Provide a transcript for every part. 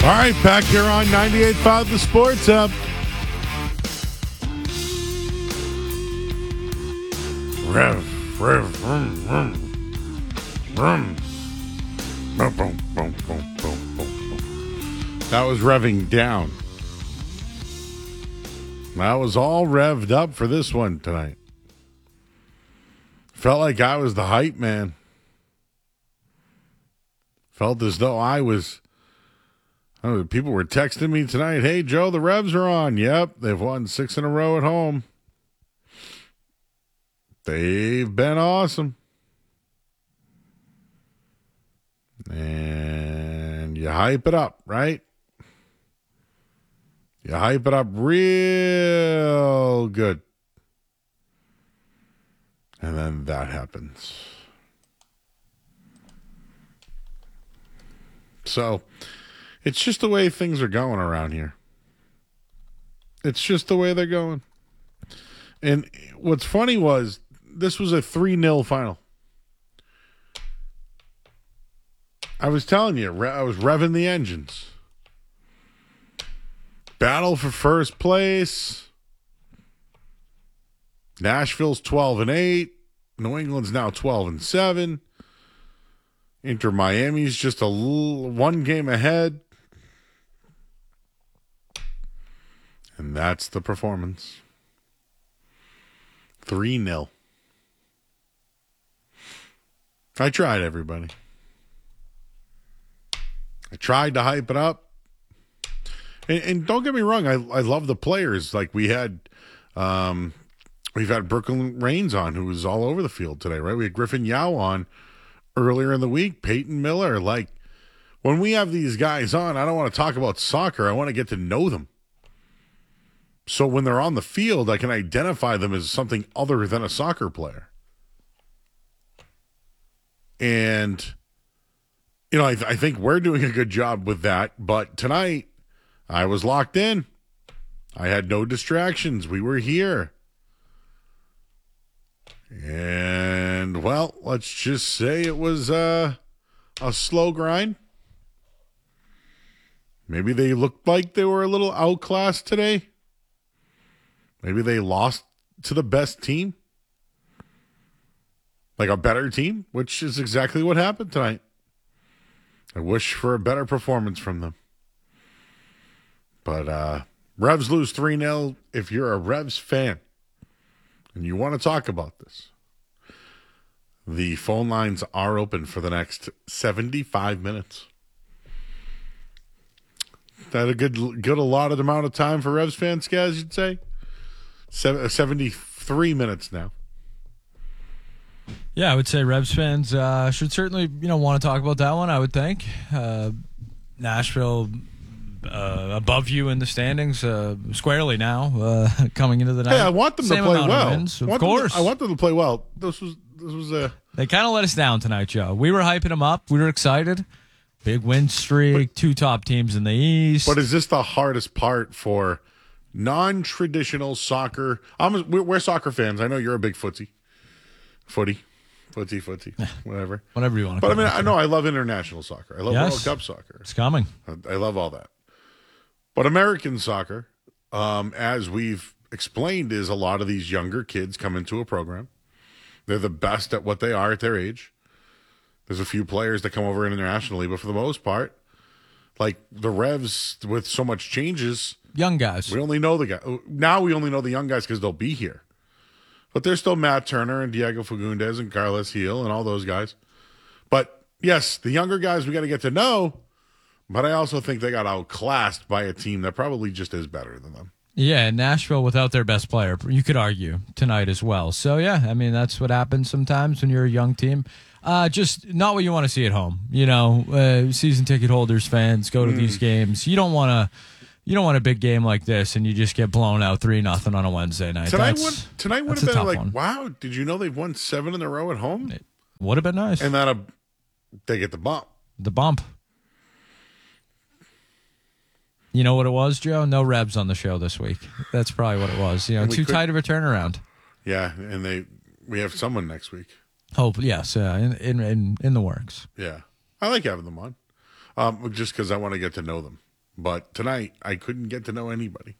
right, back here on 98.5 The Sports Hub. Rev, vroom, vroom. Vroom. Boom, boom, boom, boom, boom, boom. That was revving down. That was all revved up for this one tonight. Felt like I was the hype man. Felt as though I was... people were texting me tonight, hey, Joe, the Revs are on. Yep, they've won 6 in a row at home. They've been awesome. And you hype it up, right? You hype it up real good. And then that happens. So, it's just the way things are going around here. It's just the way they're going. And what's funny was, this was a 3-0 final. I was telling you, I was revving the engines. Battle for first place. Nashville's 12-8. New England's now 12-7. Inter Miami's just one game ahead. And that's the performance. 3-0. I tried, everybody. I tried to hype it up. And don't get me wrong, I love the players. Like we've had Brooklyn Reigns on, who was all over the field today, right? We had Griffin Yao on earlier in the week, Peyton Miller. Like, when we have these guys on, I don't want to talk about soccer. I want to get to know them. So when they're on the field, I can identify them as something other than a soccer player. And, I think we're doing a good job with that. But tonight, I was locked in. I had no distractions. We were here. And, well, let's just say it was a slow grind. Maybe they looked like they were a little outclassed today. Maybe they lost to the best team. Like a better team, which is exactly what happened tonight. I wish for a better performance from them. But Revs lose 3-0. If you're a Revs fan and you want to talk about this, the phone lines are open for the next 75 minutes. Is that a good allotted amount of time for Revs fans, guys, you'd say? 73 minutes now. Yeah, I would say Revs fans should certainly, want to talk about that one, I would think. Nashville above you in the standings squarely now coming into the night. Hey, I want them to play well. Wins, of course. I want them to play well. This was They kind of let us down tonight, Joe. We were hyping them up. We were excited. Big win streak, 2 top teams in the East. But is this the hardest part for non-traditional soccer? We're soccer fans. I know you're a big footy, whatever. Whatever you want to call it. But I know I love international soccer. I love World Cup soccer. It's coming. I love all that. But American soccer, as we've explained, is a lot of these younger kids come into a program. They're the best at what they are at their age. There's a few players that come over internationally, but for the most part, like the Revs, with so much changes, young guys. We only know the guy. Now we only know the young guys because they'll be here. But there's still Matt Turner and Diego Fagundes and Carlos Gil and all those guys. But yes, the younger guys we got to get to know. But I also think they got outclassed by a team that probably just is better than them. Yeah, Nashville without their best player, you could argue, tonight as well. So, yeah, I mean, that's what happens sometimes when you're a young team. Just not what you want to see at home. Season ticket holders, fans, go to these games. You don't want a big game like this and you just get blown out 3-0 on a Wednesday night. Tonight would have been like, one. wow, did you know they've won 7 in a row at home? It would have been nice. And then they get the bump. The bump. You know what it was, Joe? No Rebs on the show this week. That's probably what it was. Too tight of a turnaround. Yeah, and we have someone next week. Hope, yes, in the works. Yeah, I like having them on, just because I want to get to know them. But tonight, I couldn't get to know anybody.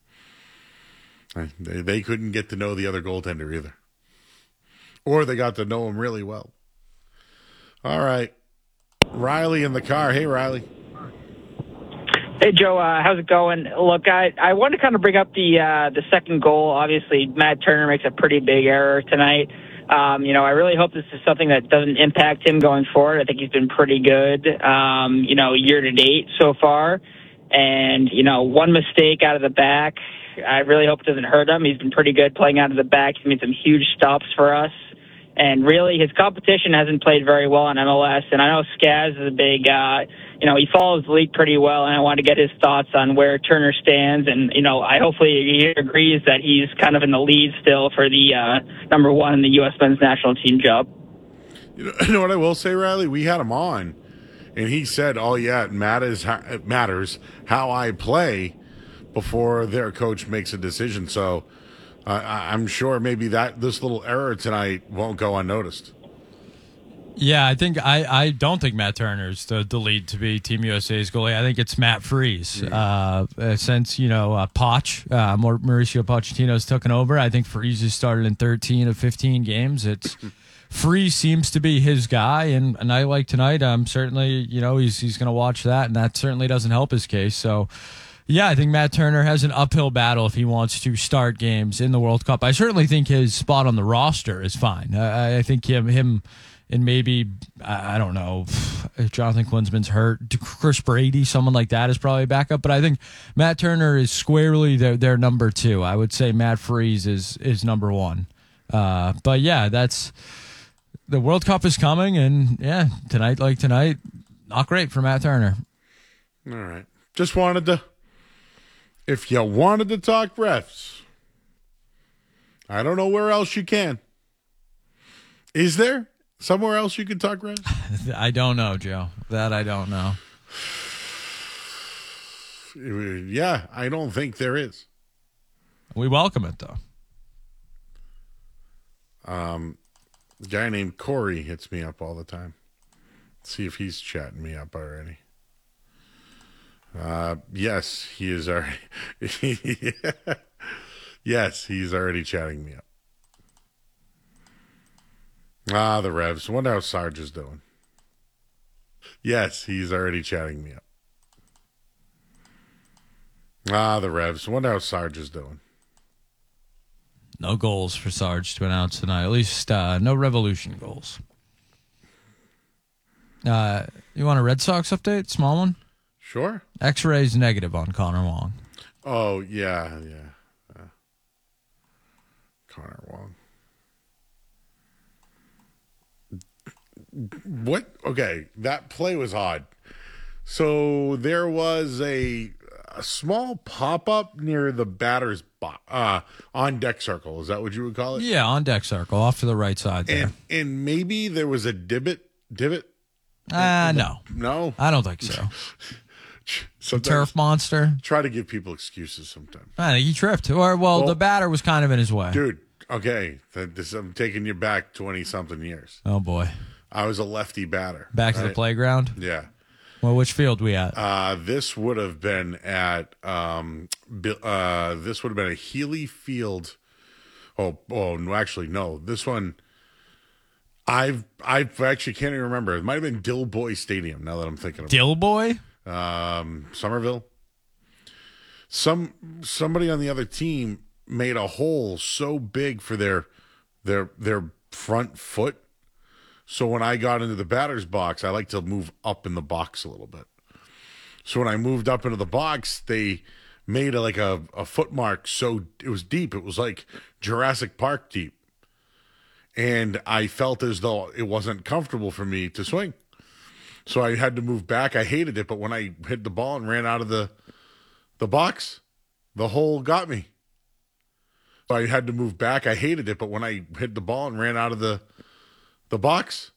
They couldn't get to know the other goaltender either. Or they got to know him really well. All right. Riley in the car. Hey, Riley. Hey, Joe. How's it going? Look, I wanted to kind of bring up the second goal. Obviously, Matt Turner makes a pretty big error tonight. I really hope this is something that doesn't impact him going forward. I think he's been pretty good, year to date so far. And, one mistake out of the back, I really hope it doesn't hurt him. He's been pretty good playing out of the back. He's made some huge stops for us. And really, his competition hasn't played very well on MLS. And I know Skaz is a big, he follows the league pretty well. And I want to get his thoughts on where Turner stands. And, I hopefully he agrees that he's kind of in the lead still for the number one in the U.S. men's national team job. You know what I will say, Riley? We had him on, and he said, "Oh yeah, it matters how I play before their coach makes a decision." So I'm sure maybe this little error tonight won't go unnoticed. Yeah, I don't think Matt Turner's the lead to be Team USA's goalie. I think it's Matt Freese. Since Mauricio Pochettino's taken over, I think Freese has started in 13 of 15 games. It's Freese seems to be his guy, and I like tonight. Certainly, he's going to watch that, and that certainly doesn't help his case. So. Yeah, I think Matt Turner has an uphill battle if he wants to start games in the World Cup. I certainly think his spot on the roster is fine. I think him and maybe, I don't know, if Jonathan Klinsman's hurt, Chris Brady, someone like that is probably a backup. But I think Matt Turner is squarely their number two. I would say Matt Freese is number one. But yeah, the World Cup is coming, and yeah, tonight, not great for Matt Turner. All right. Just wanted to... If you wanted to talk refs, I don't know where else you can. Is there somewhere else you can talk refs? I don't know, Joe. That I don't know. Yeah, I don't think there is. We welcome it, though. A guy named Corey hits me up all the time. Let's see if he's chatting me up already. Yes, he is already. Yes, he's already chatting me up. The Revs. Wonder how Sarge is doing. Yes, he's already chatting me up. The Revs. Wonder how Sarge is doing. No goals for Sarge to announce tonight. At least no Revolution goals. You want a Red Sox update? Small one? Sure. X-rays negative on Connor Wong. Oh, yeah. Connor Wong. What? Okay, that play was odd. So there was a small pop-up near the batter's on deck circle. Is that what you would call it? Yeah, on deck circle, off to the right side there. And maybe there was a divot? No. No? I don't think so. Sometimes Turf monster. Try to give people excuses sometimes. I think he tripped. The batter was kind of in his way. Dude, okay. I'm taking you back 20-something years. Oh, boy. I was a lefty batter. Back to the playground? Yeah. Well, which field we at? This would have been at this would have been a Healy Field. Oh no, actually no. This one I actually can't even remember. It might have been Dilboy Stadium now that I'm thinking of it. Dilboy? Somerville. Somebody on the other team made a hole so big for their front foot. So when I got into the batter's box, I like to move up in the box a little bit. So when I moved up into the box, they made a foot mark. So it was deep. It was like Jurassic Park deep. And I felt as though it wasn't comfortable for me to swing. So I had to move back. I hated it. But when I hit the ball and ran out of the box, the hole got me. So I had to move back. I hated it. But when I hit the ball and ran out of the box,